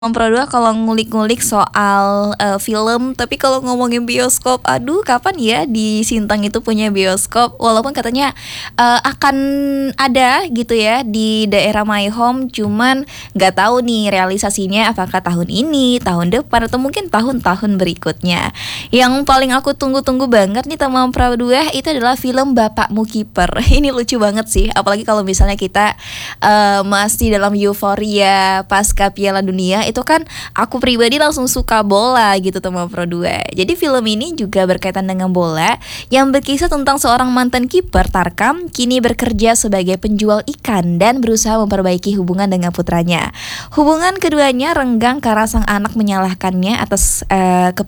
Pro 2 kalau ngulik-ngulik soal, film, tapi kalau ngomongin bioskop, aduh kapan ya di Sintang itu punya bioskop? Walaupun katanya, akan ada gitu ya di daerah My Home, cuman nggak tahu nih realisasinya apakah tahun ini, tahun depan, atau mungkin tahun-tahun berikutnya. Yang paling aku tunggu-tunggu banget nih Tamam Pro 2 itu adalah film Bapakmu Kiper. Ini lucu banget sih, apalagi kalau misalnya kita, masih dalam euforia pasca Piala Dunia, itu kan aku pribadi langsung suka bola gitu Tamam Pro 2. Jadi film ini juga berkaitan dengan bola yang berkisah tentang seorang mantan kiper Tarkam kini bekerja sebagai penjual ikan dan berusaha memperbaiki hubungan dengan putranya. Hubungan keduanya renggang karena sang anak menyalahkannya atas